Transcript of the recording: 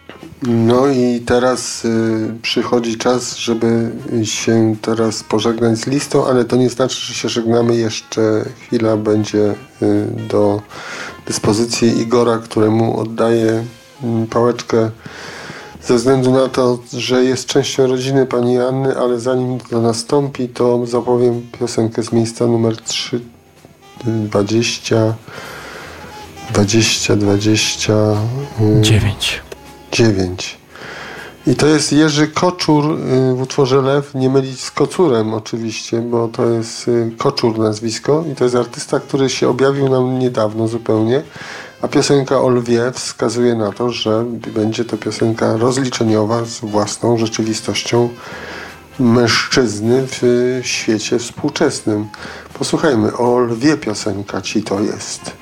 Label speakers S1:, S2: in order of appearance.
S1: No i teraz przychodzi czas, żeby się teraz pożegnać z listą, ale to nie znaczy, że się żegnamy. Jeszcze chwila będzie do dyspozycji Igora, któremu oddaję pałeczkę ze względu na to, że jest częścią rodziny pani Anny, ale zanim to nastąpi, to zapowiem piosenkę z miejsca numer 3, 9. I to jest Jerzy Koczur w utworze Lew, nie mylić z Kocurem oczywiście, bo to jest Koczur nazwisko i to jest artysta, który się objawił nam niedawno zupełnie, a piosenka o lwie wskazuje na to, że będzie to piosenka rozliczeniowa z własną rzeczywistością mężczyzny w świecie współczesnym. Posłuchajmy, o lwie piosenka Ci to jest.